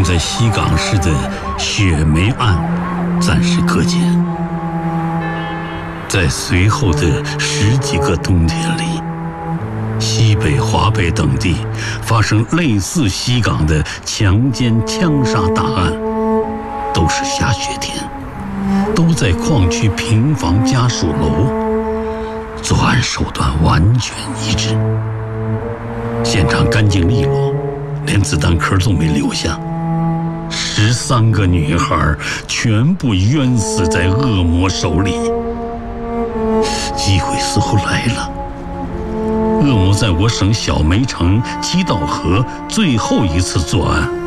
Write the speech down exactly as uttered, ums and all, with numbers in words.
能在西港市的雪梅案暂时搁浅。在随后的十几个冬天里，西北、华北等地发生类似西港的强奸、枪杀大案，都是下雪天，都在矿区平房家属楼，作案手段完全一致，现场干净利落，连子弹壳都没留下。十三个女孩全部冤死在恶魔手里。机会似乎来了，恶魔在我省小梅城七道河最后一次作案，